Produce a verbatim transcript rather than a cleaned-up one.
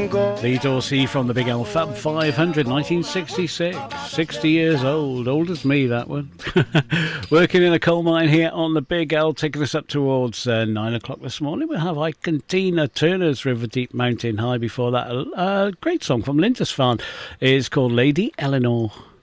Lee Dorsey from the Big L Fab five hundred, nineteen sixty-six. sixty years old. Old as me, that one. Working in a coal mine here on the Big L, taking us up towards uh, nine o'clock this morning. We'll have Ike and Tina Turner's River Deep Mountain High. Before that, a uh, great song from Lindisfarne is called Lady Eleanor.